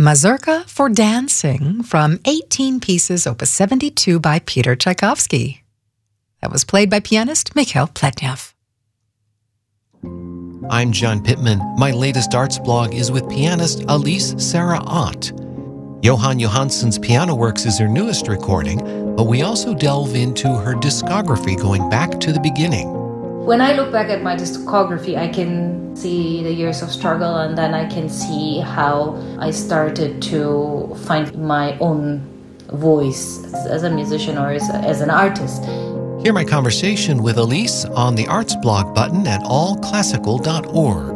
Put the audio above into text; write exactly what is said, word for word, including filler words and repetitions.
Mazurka for Dancing from eighteen Pieces, Opus seventy-two by Peter Tchaikovsky. That was played by pianist Mikhail Pletnev. I'm John Pittman. My latest arts blog is with pianist Elise Sarah Ott. Johan Johansson's Piano Works is her newest recording, but we also delve into her discography going back to the beginning. When I look back at my discography, I can see the years of struggle, and then I can see how I started to find my own voice as a musician or as, a, as an artist. Hear my conversation with Elise on the Arts blog button at all classical dot org.